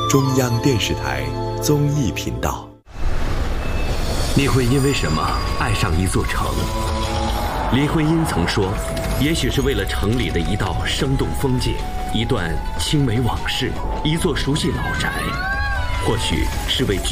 中央电视台综艺频道。 你会因为什么爱上一座城？林徽因曾说，也许是为了城里的一道生动风景，一段青梅往事，一座熟悉老宅，或许是为